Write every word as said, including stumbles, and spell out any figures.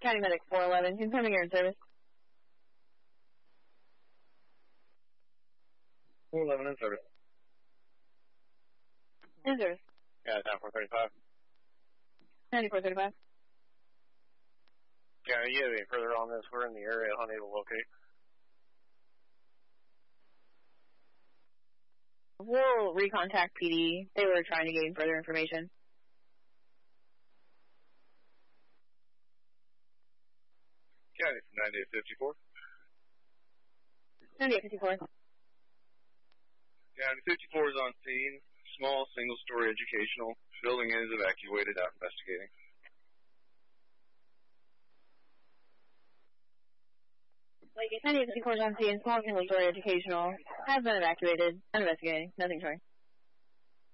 County Medic four eleven, confirming you're in service. four eleven in service. In service. Yeah, nine four thirty-five. ninety-four thirty-five. Yeah, you have any further on this? We're in the area, unable to locate. We'll recontact P D. They were trying to gain further information. County from ninety-eight fifty-four. ninety-eight fifty-four. County fifty-four is on scene. Small, single-story educational. Building is evacuated, out investigating. ninety-eight fifty-four is on scene. Small, single-story educational. Has been evacuated. Investigating. Nothing showing.